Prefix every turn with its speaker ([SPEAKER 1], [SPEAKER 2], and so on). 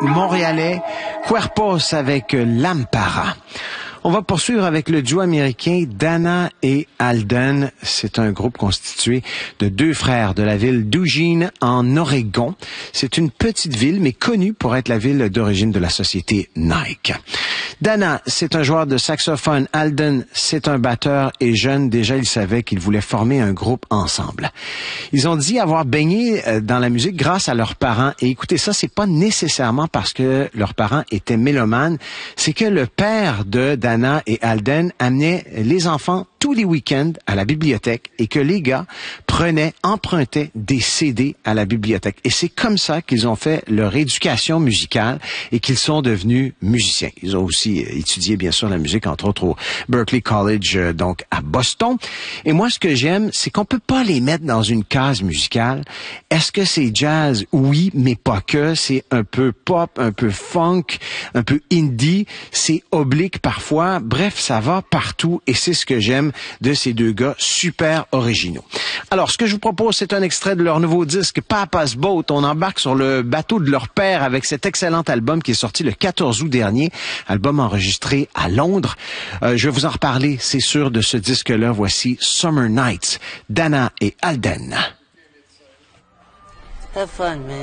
[SPEAKER 1] montréalais Cuerpos avec Lampara. On va poursuivre avec le duo américain Dana et Alden. C'est un groupe constitué de deux frères de la ville d'Eugene, en Oregon. C'est une petite ville, mais connue pour être la ville d'origine de la société Nike. Dana, c'est un joueur de saxophone. Alden, c'est un batteur. Et jeune, déjà, ils savaient qu'ils voulaient former un groupe ensemble. Ils ont dit avoir baigné dans la musique grâce à leurs parents. Et écoutez, ça, c'est pas nécessairement parce que leurs parents étaient mélomanes. C'est que le père de Dana et Alden amenaient les enfants tous les week-ends à la bibliothèque et que les gars empruntaient des CD à la bibliothèque. Et c'est comme ça qu'ils ont fait leur éducation musicale et qu'ils sont devenus musiciens. Ils ont aussi étudié, bien sûr, la musique, entre autres au Berklee College, donc à Boston. Et moi, ce que j'aime, c'est qu'on peut pas les mettre dans une case musicale. Est-ce que c'est jazz? Oui, mais pas que. C'est un peu pop, un peu funk, un peu indie. C'est oblique parfois. Bref, ça va partout et c'est ce que j'aime de ces deux gars super originaux. Alors, ce que je vous propose, c'est un extrait de leur nouveau disque Papa's Boat. On embarque sur le bateau de leur père avec cet excellent album qui est sorti le 14 août dernier, album enregistré à Londres. Je vais vous en reparler, c'est sûr, de ce disque-là. Voici Summer Nights, Dana et Alden.
[SPEAKER 2] Have fun, man.